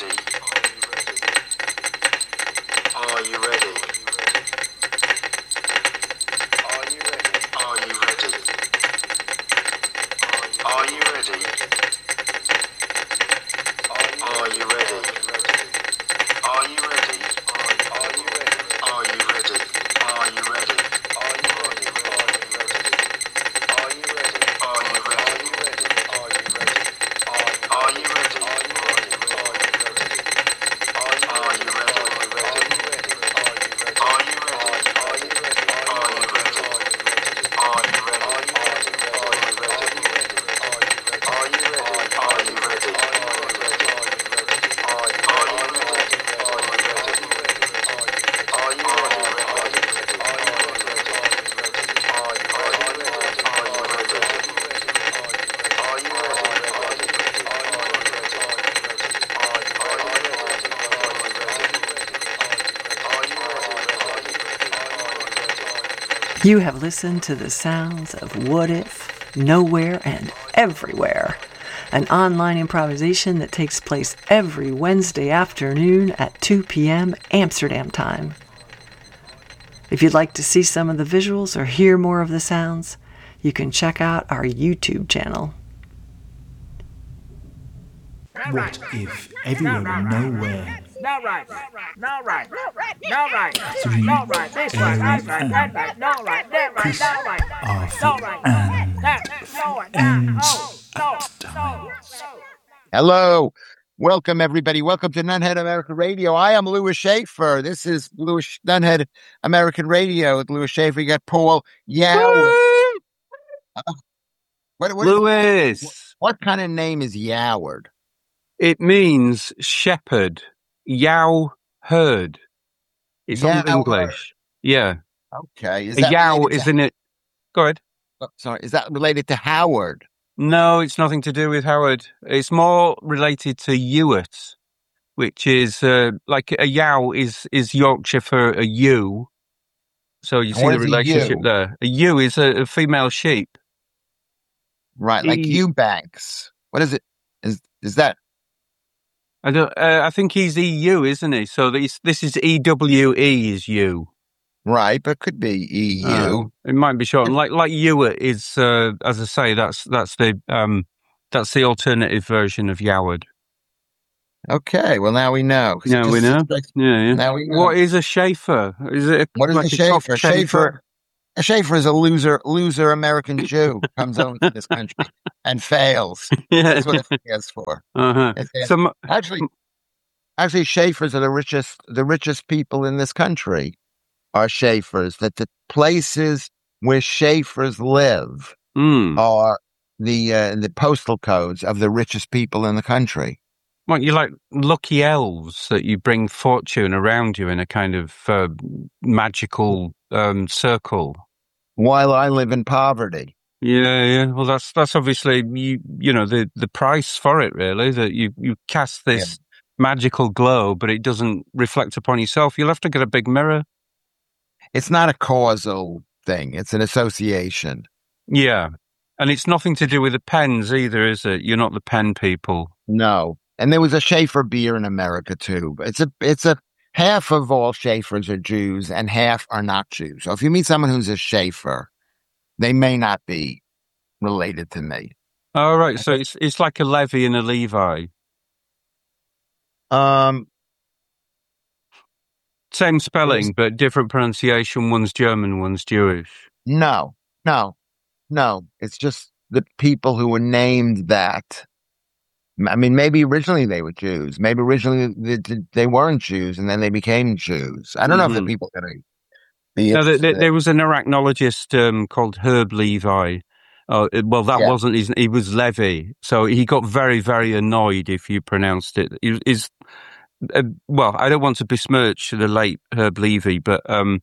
You have listened to the sounds of What If, Nowhere and Everywhere, an online improvisation that takes place every Wednesday afternoon at 2 p.m. Amsterdam time. If you'd like to see some of the visuals or hear more of the sounds, you can check out our YouTube channel. What if everywhere and nowhere? No right. No right. No right. Three No right. This right. That's right. That right. No right. That right. No right. No right. That. No right. No. Hello. Welcome, everybody. Welcome to Nunhead American Radio. I am Louis Schaefer. This is Louis Nunhead American Radio with Louis Schaefer. You got Paul Yow. Louis. What kind of name is Yoward? It means shepherd. Yow herd. It's Old English. Yeah. Okay. Is a yow, isn't it? Go ahead. Oh, sorry. Is that related to Howard? No, it's nothing to do with Howard. It's more related to Ewart, which is like a yow is Yorkshire for a ewe. So you see the relationship there. A ewe is a female sheep. Right, like Eubanks. What is it? Is that? I don't. I think he's EU, isn't he? So this is EWE is you. Right, but it could be EU. It might be short. Like Ewart is, as I say, that's the alternative version of Yoward. Okay, well now we know. Yeah, we know. Yeah. Now we know. What is a Schaefer? Is it? What is like a Schaefer? A Schaefer is a loser American Jew who comes over to this country and fails. Yeah. That's what it stands for. Uh-huh. Actually, Schaefers are the richest people in this country. Are Schaefers. That the places where Schaefers live are the postal codes of the richest people in the country. What, you like lucky elves that you bring fortune around you in a kind of magical circle? While I live in poverty. Yeah. Well, that's obviously you know the price for it, really. That you cast this magical glow, but it doesn't reflect upon yourself. You'll have to get a big mirror. It's not a causal thing; it's an association. Yeah, and it's nothing to do with the pens either, is it? You're not the pen people. No. And there was a Schaefer beer in America too. It's a half of all Schaefers are Jews and half are not Jews. So if you meet someone who's a Schaefer, they may not be related to me. Oh, right. So it's like a Levi and a Levi. Same spelling, but different pronunciation. One's German, one's Jewish. No. It's just the people who were named that. I mean, maybe originally they were Jews. Maybe originally they weren't Jews, and then they became Jews. I don't know if the people are going to be. No, there was an arachnologist called Herb Levi. Wasn't his. He was Levi, so he got very, very annoyed if you pronounced it. I don't want to besmirch the late Herb Levi, but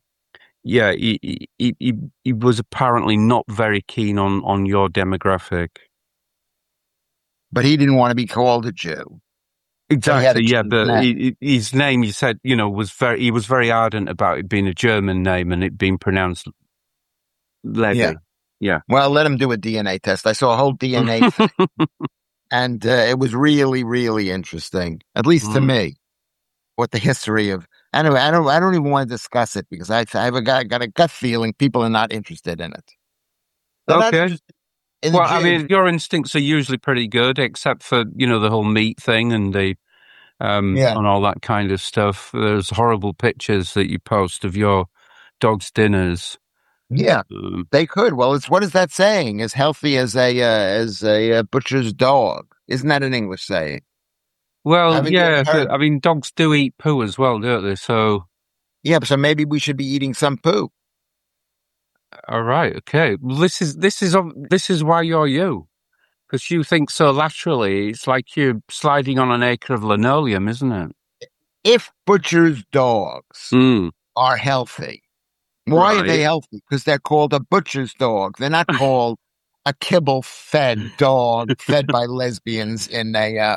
he was apparently not very keen on your demographic. But he didn't want to be called a Jew. Exactly, yeah. But his name, he said, he was very ardent about it being a German name and it being pronounced Levi. Yeah. Well, let him do a DNA test. I saw a whole DNA thing. And it was really, really interesting, at least to me, what the history of. Anyway, I don't even want to discuss it because I have got a gut feeling people are not interested in it. They're not Okay. interested in Well, the I Jews. mean, your instincts are usually pretty good, except for, the whole meat thing and the and all that kind of stuff. There's horrible pictures that you post of your dog's dinners. Yeah, they could. Well, it's what is that saying? As healthy as a butcher's dog. Isn't that an English saying? Well, Haven't you yeah, heard- I mean, dogs do eat poo as well, don't they? So, Yeah, so maybe we should be eating some poo. all right, okay. Well, this is why you're you, because you think so laterally. It's like you're sliding on an acre of linoleum, isn't it? If butcher's dogs are healthy, why are they healthy? Because they're called a butcher's dog. They're not called a kibble-fed dog fed by lesbians in a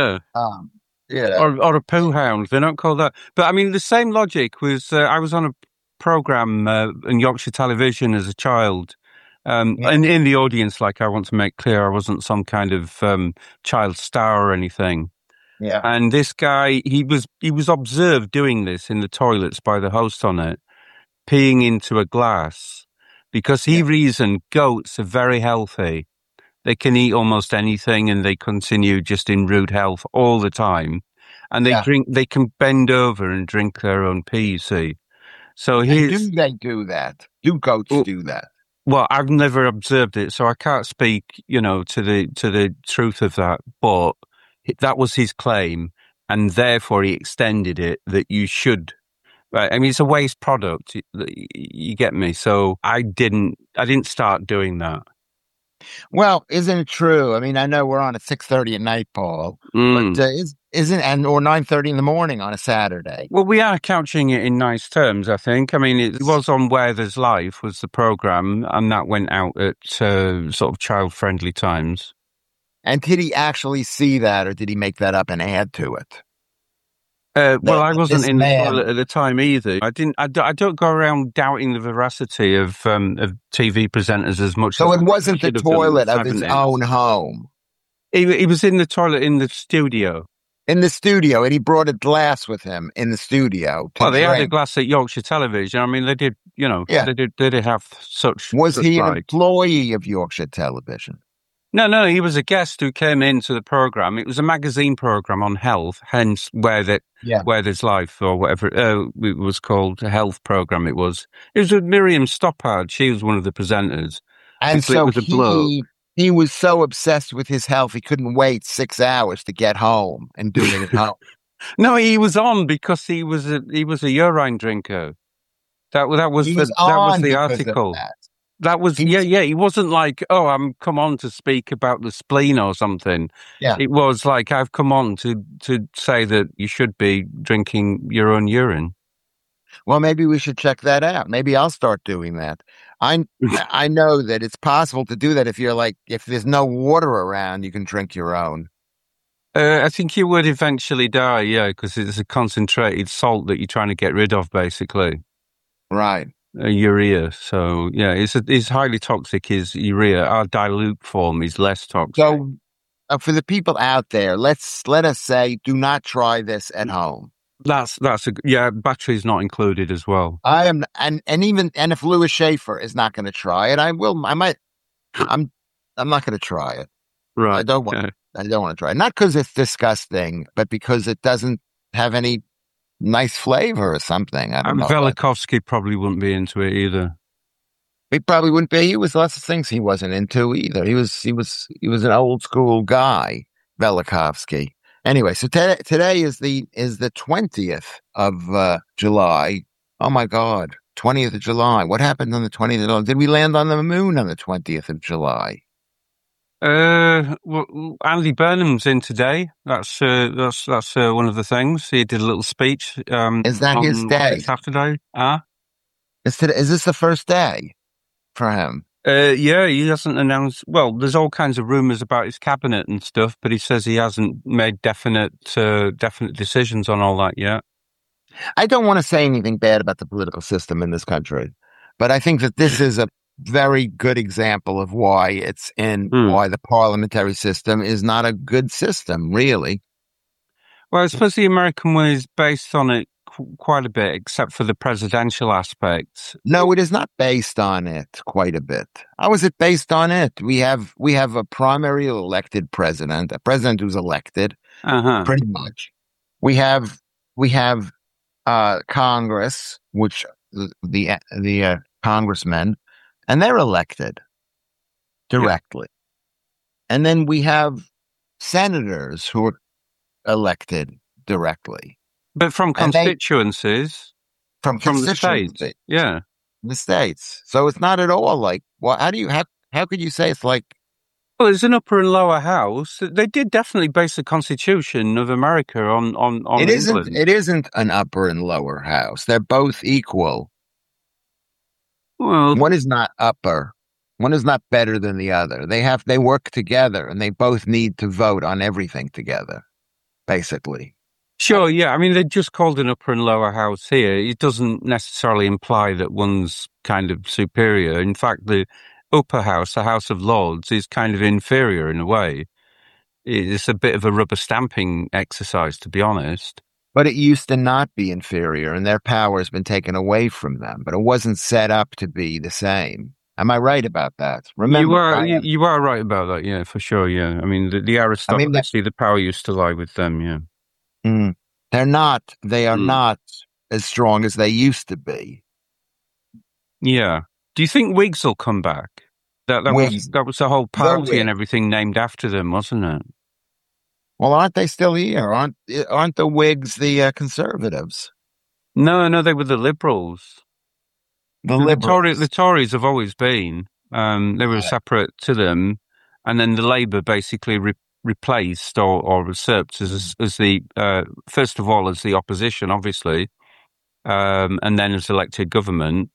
or a poo hound. They're not called that. But I mean, the same logic was. I was on a program in Yorkshire Television as a child. And in the audience, like I want to make clear, I wasn't some kind of child star or anything. Yeah. And this guy, he was observed doing this in the toilets by the host on it, peeing into a glass, because he reasoned goats are very healthy. They can eat almost anything and they continue just in rude health all the time. And they can bend over and drink their own pee, you see. So do they do that? Do goats do that? Well, I've never observed it, so I can't speak, to the truth of that. But that was his claim, and therefore he extended it that you should. Right? I mean, it's a waste product. You get me? So I didn't start doing that. Well, isn't it true? I mean, I know we're on at 6:30 at night, Paul, but or 9:30 in the morning on a Saturday? Well, we are couching it in nice terms, I think. I mean, it was on Where There's Life was the program, and that went out at sort of child-friendly times. And did he actually see that, or did he make that up and add to it? Well, I wasn't in the toilet at the time either. I don't go around doubting the veracity of TV presenters as much. So as it wasn't the toilet of his own home. He was in the toilet in the studio. In the studio, and he brought a glass with him in the studio. Well, they had a glass at Yorkshire Television. I mean, they did. They did have such. Was he an employee of Yorkshire Television? No, he was a guest who came into the program. It was a magazine program on health, hence Where There's Life, or whatever it was called, a health program. It was with Miriam Stoppard. She was one of the presenters. And so he was so obsessed with his health, he couldn't wait 6 hours to get home and do it at home. No, he was on because he was a urine drinker. That was the article. That was He wasn't like, oh, I'm come on to speak about the spleen or something. Yeah, it was like, I've come on to say that you should be drinking your own urine. Well, maybe we should check that out. Maybe I'll start doing that. I know that it's possible to do that if there's no water around, you can drink your own. I think you would eventually die, because it's a concentrated salt that you're trying to get rid of, basically. Right. Urea. So it's highly toxic. Is urea? Our dilute form is less toxic. So for the people out there, let us say, do not try this at home. Battery's not included as well. I am, and if Louis Schaefer is not going to try it, I'm not going to try it. Right. I don't want to try it. Not because it's disgusting, but because it doesn't have any nice flavor or something. I don't know. Velikovsky probably wouldn't be into it either. He probably wouldn't be. He was lots of things he wasn't into either. He was an old school guy, Velikovsky. Anyway, so today is the 20th of July. Oh my God, 20th of July. What happened on the 20th of July? Did we land on the moon on the 20th of July? Well, Andy Burnham's in today. That's one of the things. He did a little speech. Is that his day? Saturday? Is this the first day for him? He hasn't announced. Well, there's all kinds of rumors about his cabinet and stuff, but he says he hasn't made definite decisions on all that yet. I don't want to say anything bad about the political system in this country, but I think that this is very good example of why why the parliamentary system is not a good system, really. Well, I suppose the American one is based on it quite a bit, except for the presidential aspects. No, it is not based on it quite a bit. How is it based on it? We have a primary elected president, a president who's elected, pretty much. We have Congress, which the congressmen, and they're elected directly. Yeah. And then we have senators who are elected directly. But from constituencies. From the states. Yeah. The states. So it's not at all like, well, how could you say it's like? Well, there's an upper and lower house. They did definitely base the Constitution of America on England. It isn't an upper and lower house. They're both equal. Well, one is not upper. One is not better than the other. They work together, and they both need to vote on everything together, basically. Sure, yeah. I mean, they just called an upper and lower house here. It doesn't necessarily imply that one's kind of superior. In fact, the upper house, the House of Lords, is kind of inferior in a way. It's a bit of a rubber stamping exercise, to be honest. But it used to not be inferior, and their power has been taken away from them. But it wasn't set up to be the same. Am I right about that? Remember, you are right about that. Yeah, for sure. Yeah, I mean, the aristocracy, the power used to lie with them. Yeah. They're not. They are not as strong as they used to be. Yeah. Do you think Whigs will come back? That was the whole party and everything named after them, wasn't it? Well, aren't they still here? Aren't the Whigs the conservatives? No, they were the Liberals. The Tories have always been. They were separate to them, and then the Labour basically replaced or usurped as the first of all as the opposition, obviously, and then as elected government,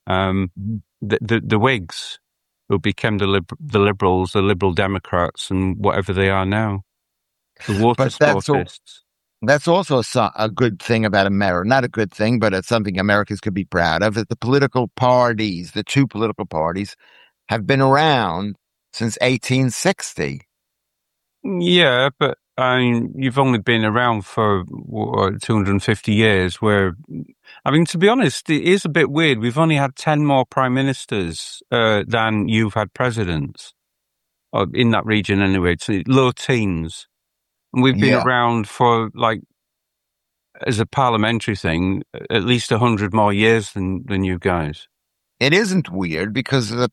the Whigs, who became the Liberals, the Liberal Democrats, and whatever they are now, the water sportists. That's also a good thing about America. Not a good thing, but it's something Americans could be proud of. That the political parties, the two political parties, have been around since 1860. Yeah, but I mean, you've only been around for 250 years. To be honest, it is a bit weird. We've only had 10 more prime ministers than you've had presidents in that region. Anyway, it's low teens, and we've been around for as a parliamentary thing, at least 100 more years than you guys. It isn't weird because the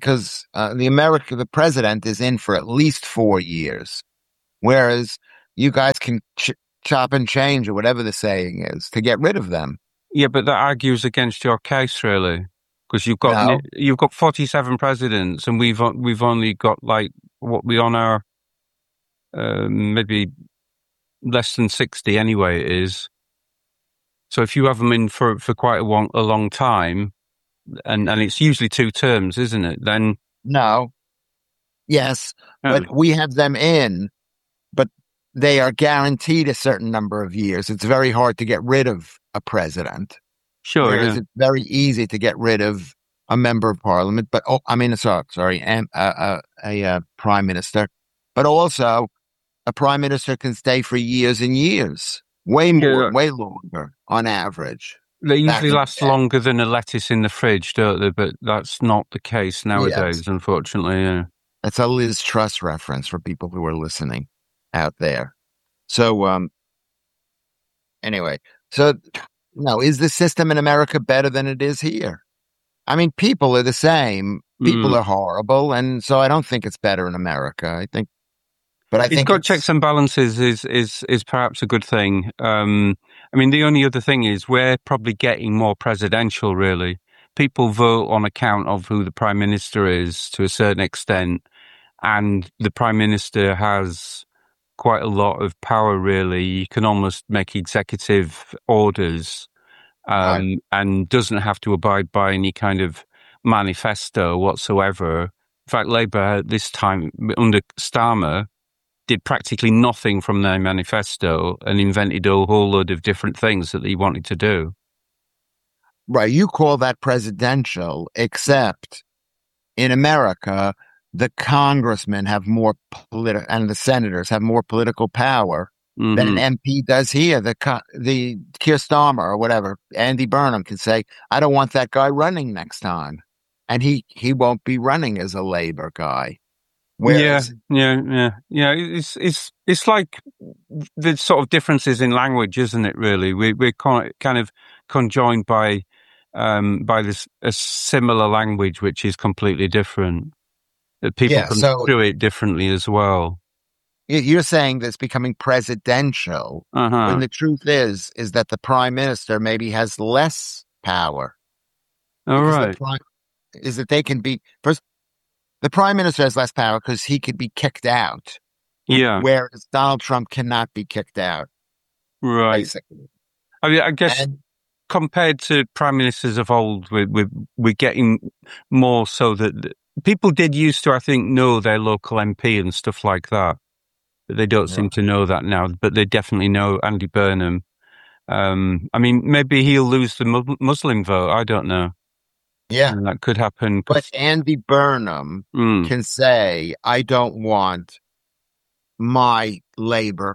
president is in for at least 4 years, whereas you guys can chop and change, or whatever the saying is, to get rid of them. Yeah, but that argues against your case, really, because you've got 47 presidents, and we've only got what we on our maybe less than 60 anyway. It is. So if you have them in for quite a long time. And it's usually 2 terms, isn't it? Then no, yes, but we have them in, but they are guaranteed a certain number of years. It's very hard to get rid of a president. Sure, whereas it's very easy to get rid of a member of parliament. But a prime minister. But also, a prime minister can stay for years and years, way longer on average. They usually last longer than a lettuce in the fridge, don't they? But that's not the case nowadays, unfortunately. Yeah. That's a Liz Truss reference for people who are listening out there. So, anyway, is the system in America better than it is here? I mean, people are the same. People are horrible, and so I don't think it's better in America. I think it's got checks and balances is perhaps a good thing. I mean, the only other thing is we're probably getting more presidential, really. People vote on account of who the prime minister is to a certain extent, and the prime minister has quite a lot of power, really. You can almost make executive orders and doesn't have to abide by any kind of manifesto whatsoever. In fact, Labour at this time, under Starmer, did practically nothing from their manifesto and invented a whole load of different things that he wanted to do. Right. You call that presidential, except in America, the congressmen have more and the senators have more political power than an MP does here. The Keir Starmer or whatever, Andy Burnham can say, I don't want that guy running next time. And he won't be running as a Labour guy. Whereas, yeah. It's like the sort of differences in language, isn't it? Really, we're kind of conjoined by this a similar language, which is completely different. That people construe it differently as well. You're saying that it's becoming presidential, when the truth is that the prime minister maybe has less power. All right, is that they can be first. The prime minister has less power because he could be kicked out. Yeah, whereas Donald Trump cannot be kicked out. Right. Basically. I mean, I guess compared to prime ministers of old, we're getting more so that people did used to, I think, know their local MP and stuff like that. But they don't seem to know that now. But they definitely know Andy Burnham. I mean, maybe he'll lose the Muslim vote. I don't know. Yeah, that could happen. But Andy Burnham can say, I don't want my Labour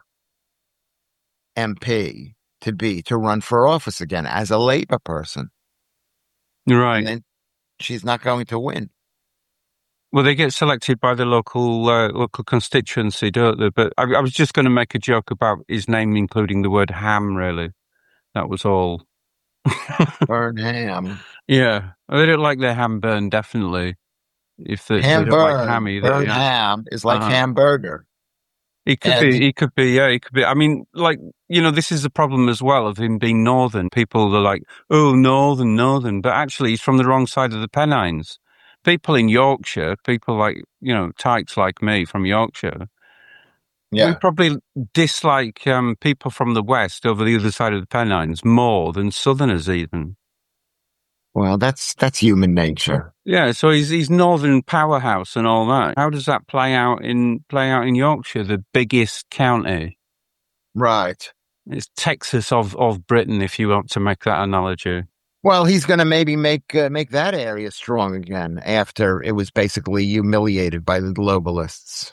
MP to run for office again as a Labour person. Right. And then she's not going to win. Well, they get selected by the local constituency, don't they? But I was just going to make a joke about his name including the word ham, really. That was all. Burn ham. Yeah. They don't like their ham burned, definitely. If they don't like ham either. Burnt ham is like hamburger. He could be. I mean, like, this is the problem as well of him being northern. People are like, oh, northern. But actually, he's from the wrong side of the Pennines. People in Yorkshire, people like, tykes like me from Yorkshire, we probably dislike people from the west over the other side of the Pennines more than southerners even. Well, that's human nature. Yeah, so he's northern powerhouse and all that. How does that play out in Yorkshire, the biggest county? Right. It's Texas of Britain, if you want to make that analogy. Well, he's going to maybe make that area strong again after it was basically humiliated by the globalists.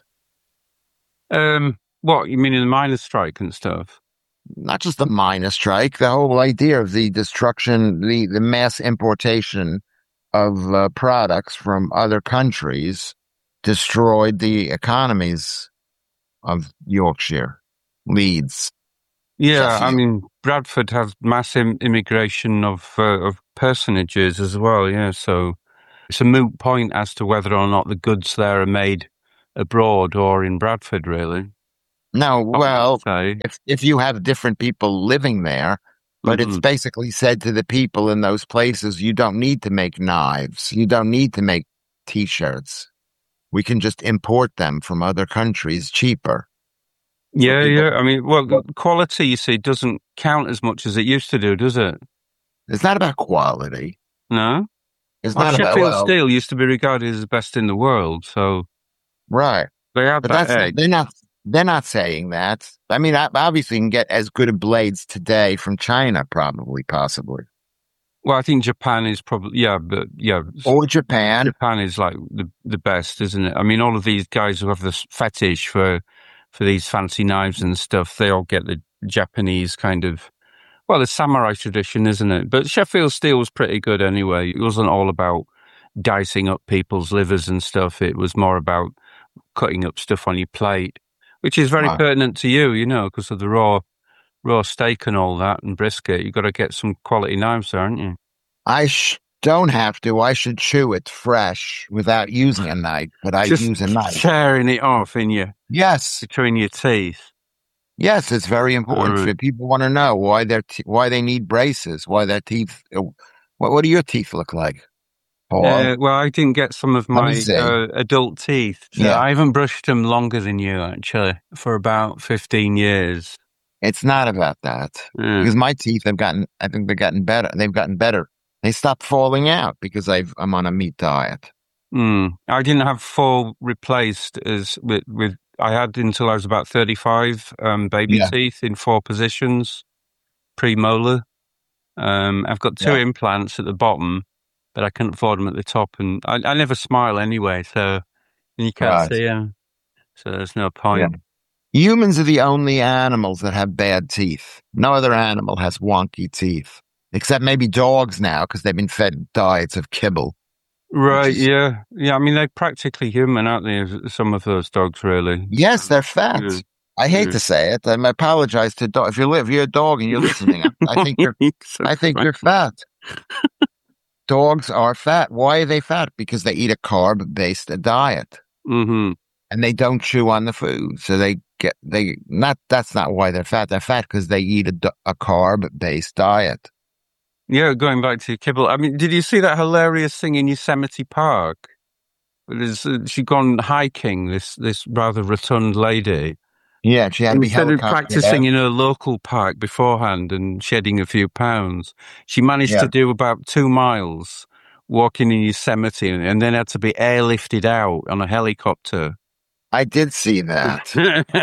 What, you mean in the miners' strike and stuff? Not just the miners' strike, the whole idea of the destruction, the mass importation of products from other countries destroyed the economies of Yorkshire, Leeds. Yeah, I mean, Bradford has mass immigration of personages as well, yeah, so it's a moot point as to whether or not the goods there are made abroad or in Bradford, really. No, well, if you have different people living there, but it's basically said to the people in those places, you don't need to make knives, you don't need to make T-shirts. We can just import them from other countries cheaper. Yeah. I mean, well, quality, you see, doesn't count as much as it used to do, does it? It's not about quality. No? It's not about Sheffield Steel used to be regarded as the best in the world, so... Right. They have that edge. They're not saying that. I mean, obviously you can get as good of blades today from China, possibly. Well, I think Japan is probably, Or Japan. Japan is like the best, isn't it? I mean, all of these guys who have this fetish for these fancy knives and stuff, they all get the Japanese kind of, well, the samurai tradition, isn't it? But Sheffield Steel was pretty good anyway. It wasn't all about dicing up people's livers and stuff. It was more about cutting up stuff on your plate, which is very pertinent to you, because of the raw steak and all that and brisket. You've got to get some quality knives there, aren't you? I don't have to. I should chew it fresh without using a knife, but I use a knife. Tearing it off between your teeth. Yes, it's very important. People want to know why they need braces, why their teeth. What do your teeth look like? Well, I didn't get some of my adult teeth. So I haven't brushed them longer than you, actually, for about 15 years. It's not about that. Because my teeth they've gotten better. They've gotten better. They stopped falling out because I'm on a meat diet. I didn't have full replaced I had until I was about 35 baby teeth in 4 positions, premolar. I've got 2 implants at the bottom. but I couldn't afford them at the top, and I never smile anyway, so you can't Right. see them, so there's no Yeah. point. Humans are the only animals that have bad teeth. No other animal has wonky teeth, except maybe dogs now because they've been fed diets of kibble. Right, is- yeah. I mean, they're practically human, aren't they? Some of those dogs, really. Yes, they're fat. Yeah. I hate Yeah. to say it. I apologize to dog. If you're a dog and you're listening, I think you're So I think funny. you're fat. Dogs are fat. Why are they fat? Because they eat a carb-based diet Mhm. and they don't chew on the food. So that's not why they're fat. They're fat because they eat a carb-based diet. Yeah, going back to kibble. I mean, did you see that hilarious thing in Yosemite Park? She'd gone hiking, this rather rotund lady. Yeah, she had to be Instead of helicoptered practicing out. in her local park beforehand and shedding a few pounds, she managed Yeah. to do about 2 miles walking in Yosemite and then had to be airlifted out on a helicopter. I did see that.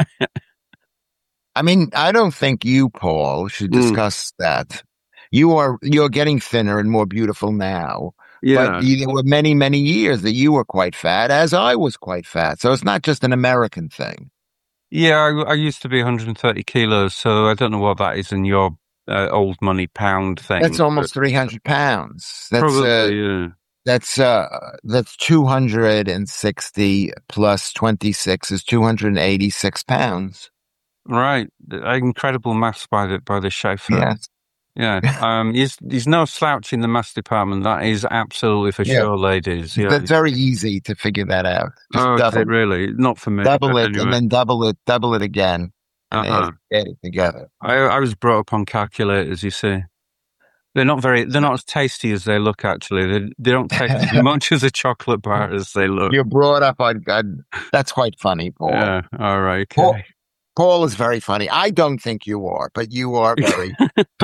I mean, I don't think you, Paul, should discuss that. You're getting thinner and more beautiful now. Yeah. But there were many, many years that you were quite fat, as I was quite fat. So it's not just an American thing. Yeah, I used to be 130 kilos, so I don't know what that is in your old money pound thing. That's almost 300 pounds. That's probably, yeah. That's 260 plus 26 is 286 pounds. Right, incredible maths by the chauffeur. Yes. Yeah, he's no slouch in the maths department. That is absolutely for sure, ladies. Yeah, It's very easy to figure that out. Just is it really? Not for me. double it, anyway. and then double it again, and get it together. I was brought up on calculators. You see, they're not as tasty as they look. Actually, they don't taste as much as a chocolate bar as they look. You're brought up on that's quite funny, Paul. Yeah. All right. Okay. Paul is very funny. I don't think you are, but you are very.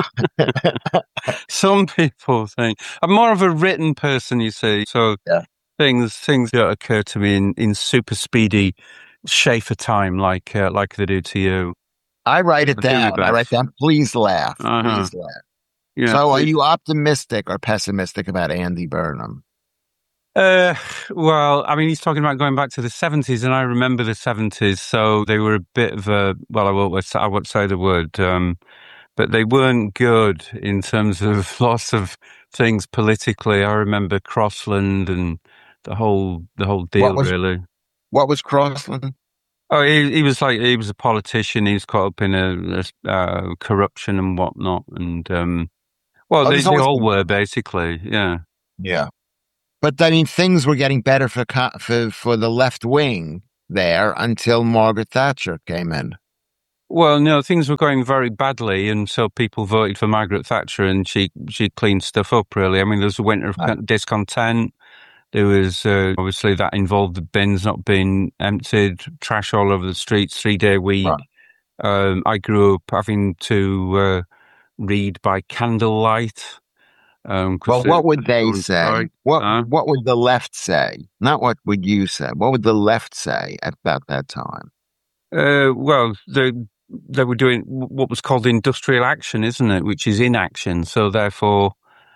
Some people think I'm more of a written person, you see. So things don't occur to me in super speedy Schaefer time like they do to you. I write it down. I write down. Please laugh. Please laugh. Yeah. So, are you optimistic or pessimistic about Andy Burnham? Well, I mean, he's talking about going back to the 70s, and I remember the 70s, so they were a bit of a, well, I won't say the word, but they weren't good in terms of lots of things politically. I remember Crossland and the whole deal, really. What was Crossland? Oh, he was a politician. He was caught up in a corruption and whatnot, and they all were basically, yeah. Yeah. But I mean, things were getting better for the left wing there until Margaret Thatcher came in. Well, no, things were going very badly, and so people voted for Margaret Thatcher, and she cleaned stuff up. Really, I mean, there was a winter of discontent. There was obviously that involved the bins not being emptied, trash all over the streets, 3-day week. Right. I grew up having to read by candlelight. Well, what would they say? What would the left say? Not what would you say. What would the left say about that time? Well, they were doing what was called industrial action, isn't it? Which is inaction. So therefore,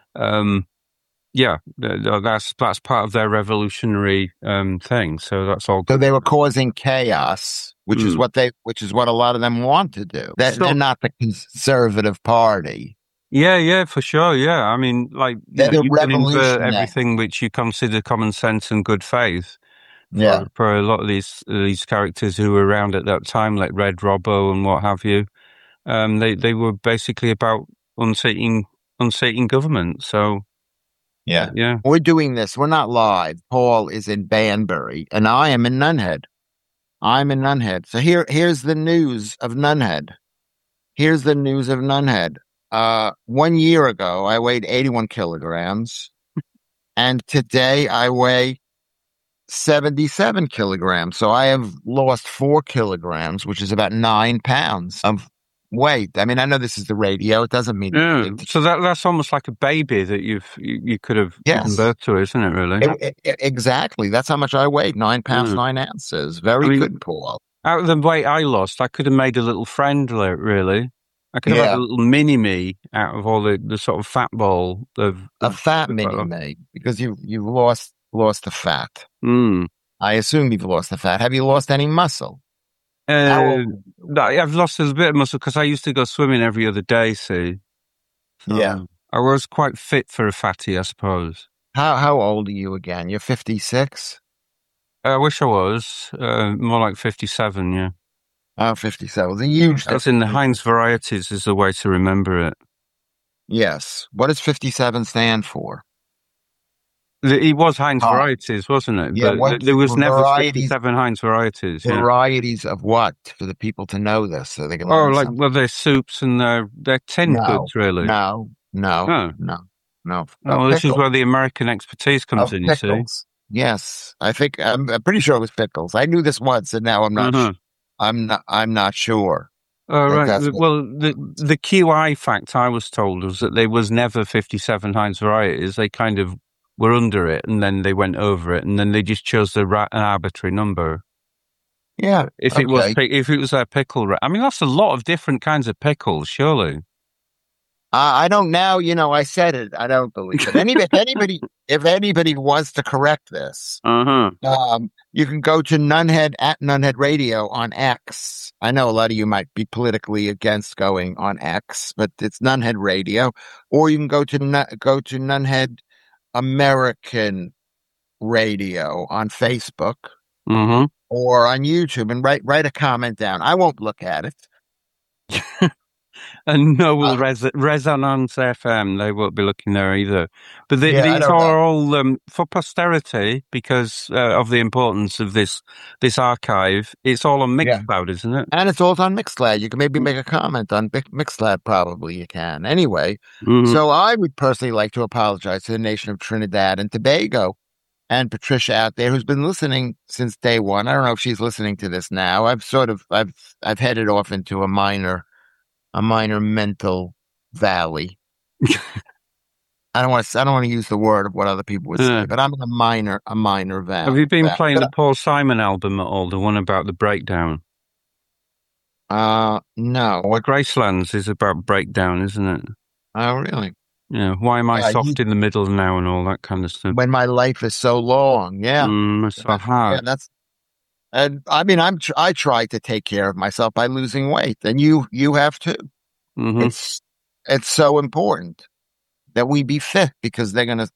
that's part of their revolutionary thing. So that's all. So they were causing chaos, which is what a lot of them want to do. They're not the Conservative Party. Yeah, for sure. Yeah, I mean, like you can invert everything which you consider common sense and good faith. For a lot of these characters who were around at that time, like Red Robbo and what have you, they were basically about unseating government. So yeah, we're doing this. We're not live. Paul is in Banbury, and I am in Nunhead. I'm in Nunhead. So here's the news of Nunhead. 1 year ago, I weighed 81 kilograms, and today I weigh 77 kilograms. So I have lost 4 kilograms, which is about 9 pounds of weight. I mean, I know this is the radio. It doesn't mean anything. So that's almost like a baby that you could have given birth to, isn't it, really? Exactly. That's how much I weighed, 9 pounds, 9 ounces. Very good, Paul. Out of the weight I lost, I could have made a little friend, really. I could have had Yeah. a little mini-me out of all the sort of fat ball of A fat mini-me, because you've lost the fat. I assume you've lost the fat. Have you lost any muscle? I've lost a bit of muscle because I used to go swimming every other day, see. So Yeah. I was quite fit for a fatty, I suppose. How old are you again? You're 56? I wish I was. More like 57, yeah. Oh, 57. The huge. That's in the Heinz varieties is the way to remember it. Yes. What does 57 stand for? It was Heinz varieties, wasn't it? Yeah, but there was never 57 Heinz varieties. Varieties of what? For the people to know this, so they can learn something. Well, they're soups and they're tinned goods, really. No. Oh, this is where the American expertise comes in, pickles. you see. Yes, I think I'm pretty sure it was pickles. I knew this once, and now I'm not. I'm not sure. Oh, right. Well, the QI fact I was told was that there was never 57 Heinz varieties. They kind of were under it, and then they went over it, and then they just chose an arbitrary number. Yeah. If it was a pickle, I mean, that's a lot of different kinds of pickles, surely. I don't now. I said it. I don't believe it. If anybody wants to correct this, you can go to Nunhead at Nunhead Radio on X. I know a lot of you might be politically against going on X, but it's Nunhead Radio, or you can go to Nunhead American Radio on Facebook or on YouTube and write a comment down. I won't look at it. And no, will Resonance FM, they won't be looking there either. But these are all for posterity because of the importance of this archive. It's all on Mixcloud, isn't it? And it's all on Mixcloud. You can maybe make a comment on Mixcloud, probably you can. Anyway, so I would personally like to apologize to the nation of Trinidad and Tobago and Patricia out there who's been listening since day one. I don't know if she's listening to this now. I've headed off into a minor mental valley. I don't want to use the word of what other people would say, but I'm in a minor valley. Have you been playing the Paul Simon album at all? The one about the breakdown? No. Well, Gracelands is about breakdown, isn't it? Oh, really? Yeah. Why am I soft in the middle now and all that kind of stuff? When my life is so long, yeah. It's so hard. Yeah, and I mean, I try to take care of myself by losing weight, and you have too. It's so important that we be fit because they're gonna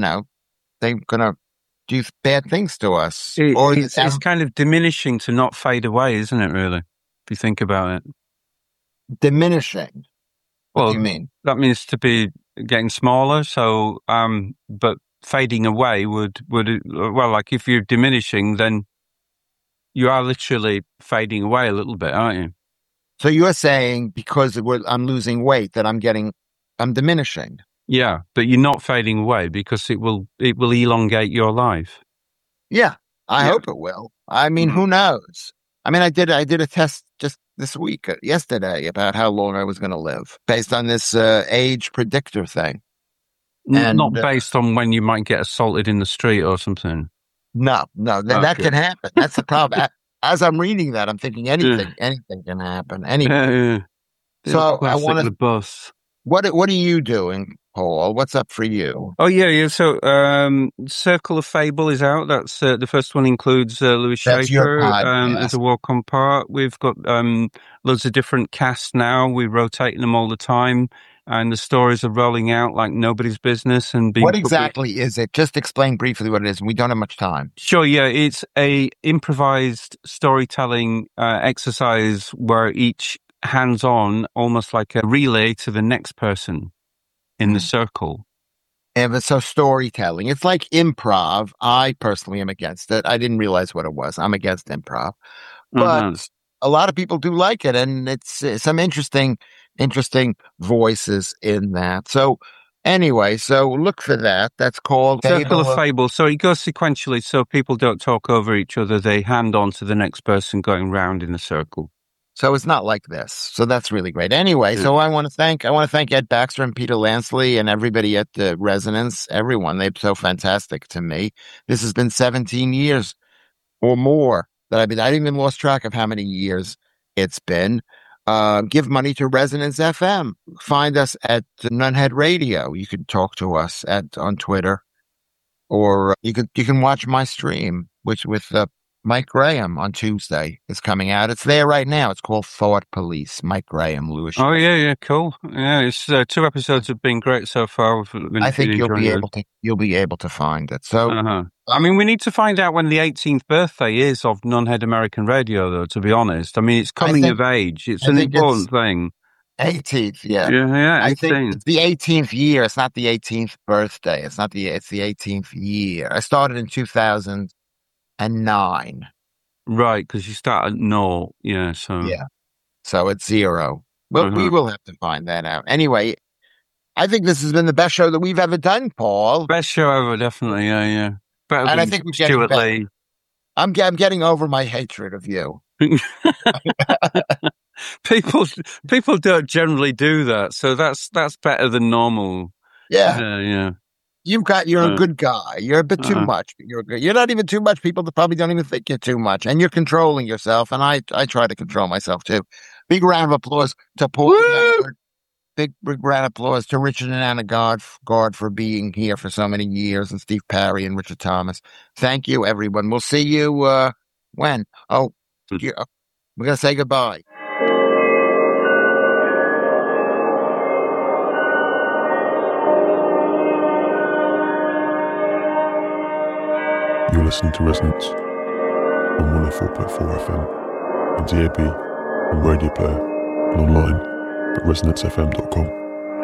do bad things to us. It's kind of diminishing to not fade away, isn't it? Really, if you think about it, diminishing. What do you mean? That means to be getting smaller. So, but fading away would like if you're diminishing, then you are literally fading away a little bit, aren't you? So you're saying because I'm losing weight that I'm diminishing. Yeah, but you're not fading away because it will elongate your life. Yeah, I hope it will. I mean, who knows? I mean, I did a test just this week, yesterday, about how long I was going to live based on this age predictor thing. And not based on when you might get assaulted in the street or something. No, that can happen. That's the problem. As I'm reading that, I'm thinking anything can happen. Anything. So I want to. The bus. What are you doing, Paul? What's up for you? Oh yeah. So, Circle of Fable is out. That's the first one includes Louis Schaefer as a walk-on part. We've got loads of different casts now. We're rotating them all the time. And the stories are rolling out like nobody's business. And what exactly is it? Just explain briefly what it is. We don't have much time. Sure, yeah. It's a improvised storytelling exercise where each hands-on, almost like a relay to the next person in the circle. And so storytelling. It's like improv. I personally am against it. I didn't realize what it was. I'm against improv. But a lot of people do like it, and it's some interesting voices in that. So anyway, so look for that. That's called Circle of Fable. So it goes sequentially, so people don't talk over each other. They hand on to the next person going round in a circle. So it's not like this. So that's really great. Anyway, so I want to thank Ed Baxter and Peter Lansley and everybody at the Resonance. Everyone, they're so fantastic to me. This has been 17 years or more that I even lost track of how many years it's been. give money to Resonance FM. Find us at Nunhead Radio. You can talk to us on Twitter, or you can watch my stream, which with Mike Graham on Tuesday is coming out. It's there right now. It's called Thought Police. Mike Graham, Louis. Oh yeah, cool. Yeah, it's 2 episodes have been great so far. I think you'll be able to find it. So, I mean, we need to find out when the 18th birthday is of Nunhead American Radio, though. To be honest, I mean, it's coming of age. It's an important thing. 18th, yeah. Yeah. I think it's the 18th year. It's not the 18th birthday. It's the 18th year. I started in 2009. Right, because you start at 0. Yeah, so. Yeah. So it's 0. Well, we will have to find that out. Anyway, I think this has been the best show that we've ever done, Paul. Best show ever, definitely. Yeah. Better and than I think we're getting Stuart Lee. I'm getting over my hatred of you. People don't generally do that, so that's better than normal. Yeah. You're a good guy. You're a bit too much. You're not even too much. People probably don't even think you're too much, and you're controlling yourself. And I try to control myself too. Big round of applause to Paul. Big round of applause to Richard and Anna Guard for being here for so many years, and Steve Parry and Richard Thomas. Thank you, everyone. We'll see you when? Oh, we're gonna say goodbye. You're listening to Resonance on 104.4 FM, on DAB, on Radio Player, and online at resonancefm.com.